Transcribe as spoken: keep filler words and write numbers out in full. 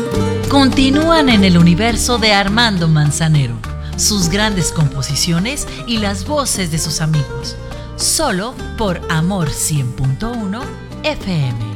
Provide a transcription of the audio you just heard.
Continúan en el universo de Armando Manzanero, sus grandes composiciones y las voces de sus amigos, solo por Amor cien punto uno F M.